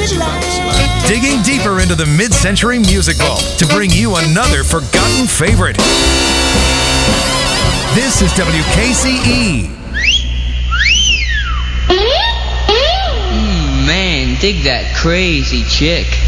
Digging deeper into the mid-century music vault to bring you another forgotten favorite. This is WKCE. Man, dig that crazy chick.